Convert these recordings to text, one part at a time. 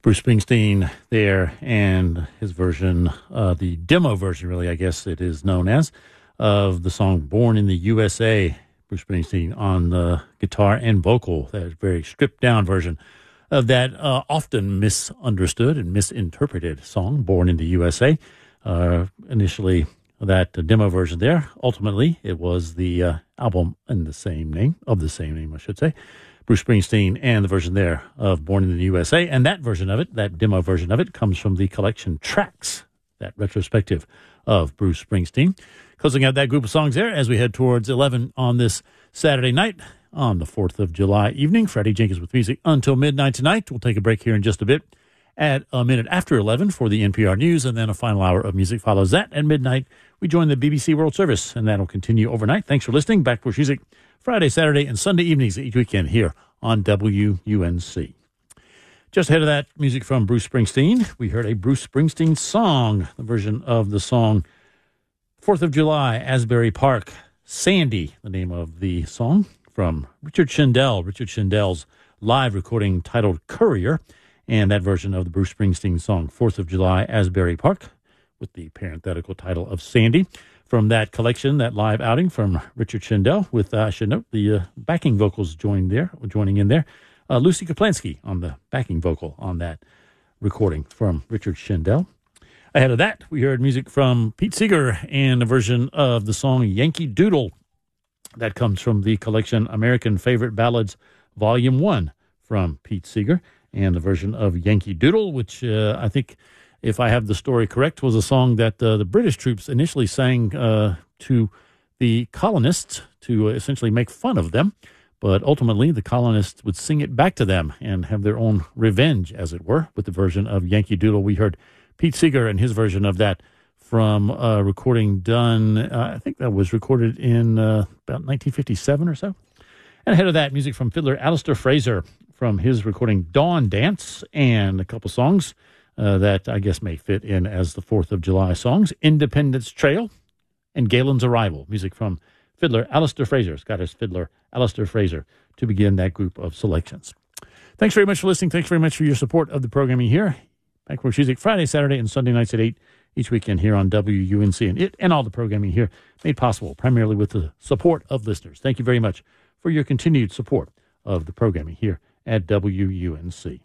Bruce Springsteen there, and his version, the demo version, really, I guess it is known as, of the song Born in the USA. Bruce Springsteen on the guitar and vocal, that very stripped-down version of that often misunderstood and misinterpreted song, Born in the USA. Initially, that demo version there. Ultimately, it was the album of the same name, I should say. Bruce Springsteen and the version there of Born in the USA. And that version of it, that demo version of it, comes from the collection Tracks, that retrospective of Bruce Springsteen. Closing out that group of songs there as we head towards 11 on this Saturday night on the 4th of July evening. Freddie Jenkins with music until midnight tonight. We'll take a break here in just a bit at a minute after 11 for the NPR News, and then a final hour of music follows that. At midnight, we join the BBC World Service, and that'll continue overnight. Thanks for listening. Back for music Friday, Saturday, and Sunday evenings each weekend here on WUNC. Just ahead of that, music from Bruce Springsteen. We heard a Bruce Springsteen song, the version of the song 4th of July, Asbury Park. Sandy, the name of the song, from Richard Shindell. Richard Shindell's live recording titled Courier, and that version of the Bruce Springsteen song 4th of July, Asbury Park, with the parenthetical title of Sandy. From that collection, that live outing from Richard Shindell, with, I should note, the backing vocals joining in there. Lucy Kaplansky on the backing vocal on that recording from Richard Shindell. Ahead of that, we heard music from Pete Seeger and a version of the song Yankee Doodle. That comes from the collection American Favorite Ballads, Volume 1 from Pete Seeger, and the version of Yankee Doodle, which I think, if I have the story correct, was a song that the British troops initially sang to the colonists to essentially make fun of them. But ultimately, the colonists would sing it back to them and have their own revenge, as it were, with the version of Yankee Doodle. We heard Pete Seeger and his version of that from a recording done, I think that was recorded in about 1957 or so. And ahead of that, music from fiddler Alistair Fraser from his recording Dawn Dance, and a couple songs that I guess may fit in as the 4th of July songs, Independence Trail and Galen's Arrival. Music from fiddler Alistair Fraser, Scottish fiddler Alistair Fraser, to begin that group of selections. Thanks very much for listening. Thanks very much for your support of the programming here. Backworks Music Friday, Saturday, and Sunday nights at 8 each weekend here on WUNC. And it and all the programming here made possible primarily with the support of listeners. Thank you very much for your continued support of the programming here at WUNC.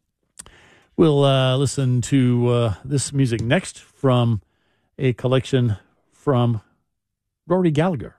We'll listen to this music next from a collection from Rory Gallagher.